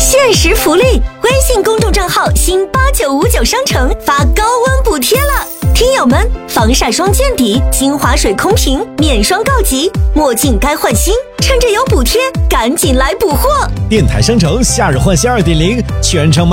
限时福利，微信公众账号新8959商城发高温补贴了，听友们，防晒霜见底，精华水空瓶，面霜告急，墨镜该换新，趁着有补贴，赶紧来补货！ 电台商城夏日换新2.0，全程